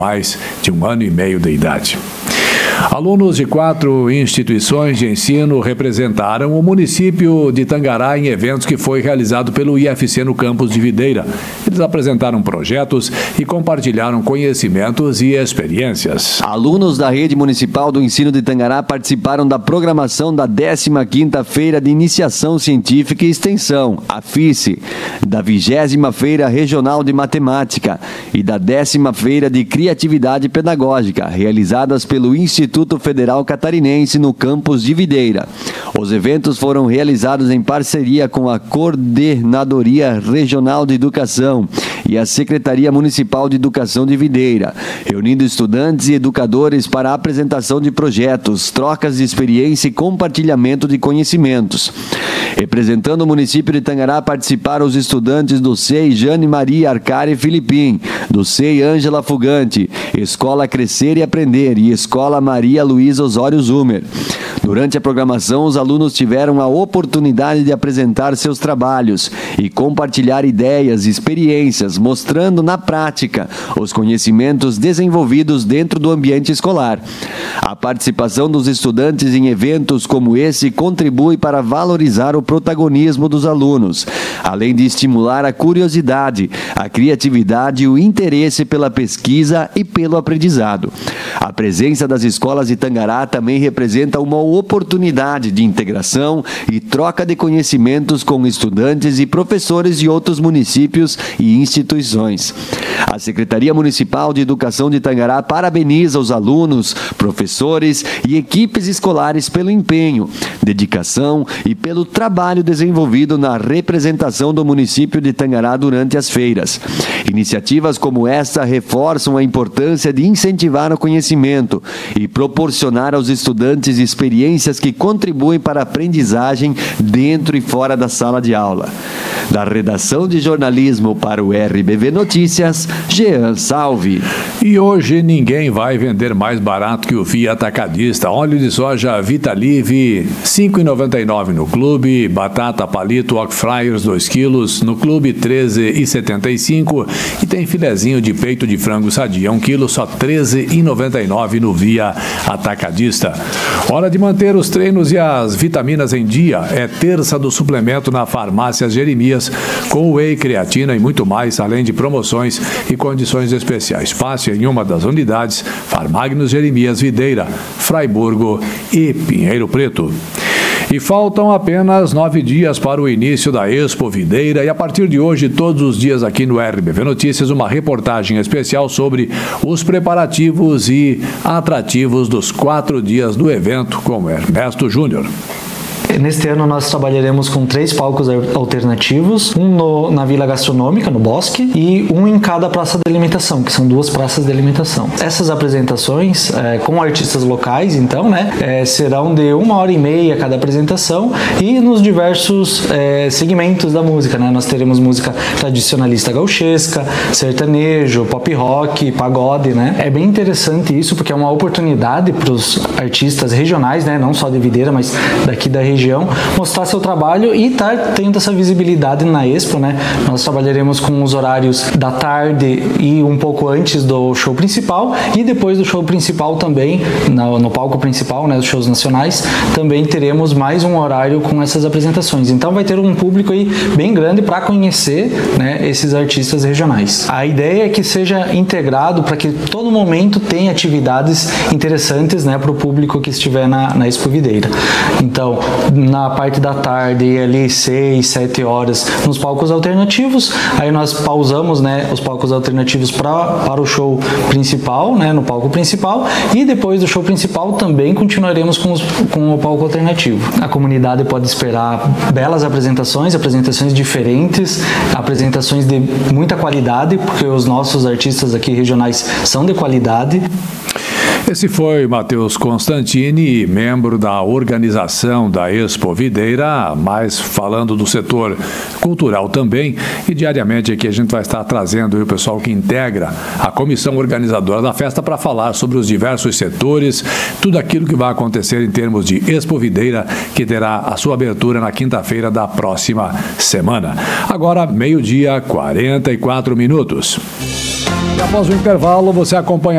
mais de 1 ano e meio de idade. Alunos de 4 instituições de ensino representaram o município de Tangará em eventos que foi realizado pelo IFC no campus de Videira. Eles apresentaram projetos e compartilharam conhecimentos e experiências. Alunos da Rede Municipal do Ensino de Tangará participaram da programação da 15ª Feira de Iniciação Científica e Extensão, a FICE, da 20ª Feira Regional de Matemática e da 10ª Feira de Criatividade Pedagógica, realizadas pelo Instituto Federal Catarinense no campus de Videira. Os eventos foram realizados em parceria com a Coordenadoria Regional de Educação e a Secretaria Municipal de Educação de Videira, reunindo estudantes e educadores para a apresentação de projetos, trocas de experiência e compartilhamento de conhecimentos. Representando o município de Tangará, participaram os estudantes do SEI Jane Maria Arcari Filipim, do SEI Ângela Fugante, Escola Crescer e Aprender e Escola Maria Luísa Osório Zumer. Durante a programação, os alunos tiveram a oportunidade de apresentar seus trabalhos e compartilhar ideias e experiências, mostrando na prática os conhecimentos desenvolvidos dentro do ambiente escolar. A participação dos estudantes em eventos como esse contribui para valorizar o protagonismo dos alunos, além de estimular a curiosidade, a criatividade e o interesse pela pesquisa e pelo aprendizado. A presença das escolas de Tangará também representa uma oportunidade de integração e troca de conhecimentos com estudantes e professores de outros municípios e instituições. A Secretaria Municipal de Educação de Tangará parabeniza os alunos, professores e equipes escolares pelo empenho, dedicação e pelo trabalho desenvolvido na representação do município de Tangará durante as feiras. Iniciativas como esta reforçam a importância de incentivar o conhecimento e proporcionar aos estudantes experiências que contribuem para a aprendizagem dentro e fora da sala de aula. Da redação de jornalismo para o RBV Notícias, Jean Salve. E hoje ninguém vai vender mais barato que o Via Atacadista. Óleo de soja Vitalive, R$ 5,99 no clube. Batata palito Oak Fryers 2 quilos no clube, R$ 13,75. E tem filezinho de peito de frango sadia 1 quilo, só R$ 13,99 no Via Atacadista. Hora de manter os treinos e as vitaminas em dia. É terça do suplemento na Farmácias Jeremias, com whey, creatina e muito mais, além de promoções e condições especiais. Passe em uma das unidades Farmagnos Jeremias Videira, Fraiburgo e Pinheiro Preto. E faltam apenas 9 dias para o início da Expo Videira e a partir de hoje, todos os dias aqui no RBV Notícias, uma reportagem especial sobre os preparativos e atrativos dos 4 dias do evento com Ernesto Júnior. Neste ano nós trabalharemos com 3 palcos alternativos, um na Vila Gastronômica, no Bosque, e um em cada praça de alimentação, que são 2 praças de alimentação. Essas apresentações com artistas locais, então, serão de 1h30 cada apresentação e nos diversos segmentos da música, Nós teremos música tradicionalista gauchesca, sertanejo, pop rock, pagode, É bem interessante isso, porque é uma oportunidade para os artistas regionais, não só de Videira, mas daqui da região, mostrar seu trabalho e estar tendo essa visibilidade na Expo, Nós trabalharemos com os horários da tarde e um pouco antes do show principal e depois do show principal também, no palco principal, os shows nacionais, também teremos mais um horário com essas apresentações. Então vai ter um público aí bem grande para conhecer, esses artistas regionais. A ideia é que seja integrado para que todo momento tenha atividades interessantes, para o público que estiver na Expo Videira. Então, na parte da tarde, ali 6, 7 horas, nos palcos alternativos, aí nós pausamos, os palcos alternativos para o show principal, no palco principal, e depois do show principal também continuaremos com o palco alternativo. A comunidade pode esperar belas apresentações diferentes, apresentações de muita qualidade, porque os nossos artistas aqui regionais são de qualidade. Esse foi Matheus Constantini, membro da organização da Expo Videira, mas falando do setor cultural também, e diariamente aqui a gente vai estar trazendo o pessoal que integra a comissão organizadora da festa para falar sobre os diversos setores, tudo aquilo que vai acontecer em termos de Expo Videira, que terá a sua abertura na quinta-feira da próxima semana. Agora, 12h44. E após o intervalo, você acompanha